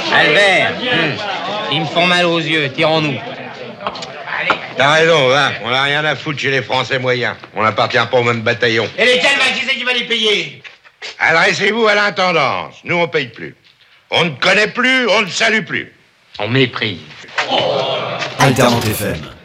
Albert, ils me font mal aux yeux, tirons-nous. T'as raison, va. On n'a rien à foutre chez les Français moyens. On n'appartient pas au même bataillon. Et lesquels, qui c'est qui va les payer? Adressez-vous à l'intendance. Nous, on paye plus. On ne connaît plus, on ne salue plus. On méprise. Alternante FM.